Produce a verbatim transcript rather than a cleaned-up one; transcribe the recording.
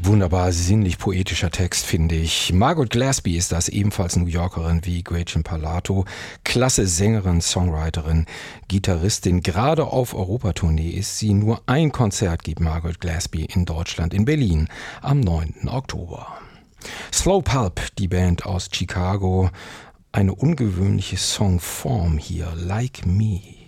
Wunderbar sinnlich poetischer Text, finde ich. Margot Glasby ist das, ebenfalls New Yorkerin wie Gretchen Parlato. Klasse Sängerin, Songwriterin, Gitarristin. Gerade auf Europatournee ist sie. Nur ein Konzert gibt Margot Glasby in Deutschland, in Berlin, am neunten Oktober. Slow Pulp, die Band aus Chicago. Eine ungewöhnliche Songform hier, Like Me.